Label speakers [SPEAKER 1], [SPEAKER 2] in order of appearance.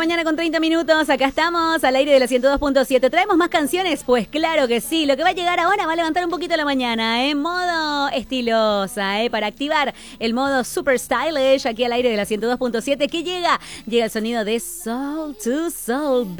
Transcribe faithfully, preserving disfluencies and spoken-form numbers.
[SPEAKER 1] mañana con treinta minutos. Acá estamos al aire de la ciento dos punto siete. ¿Traemos más canciones? Pues claro que sí. Lo que va a llegar ahora va a levantar un poquito la mañana, ¿eh? Modo estilosa, ¿eh? Para activar el modo super stylish aquí al aire de la ciento dos punto siete. ¿Qué llega? Llega el sonido de Soul to Soul.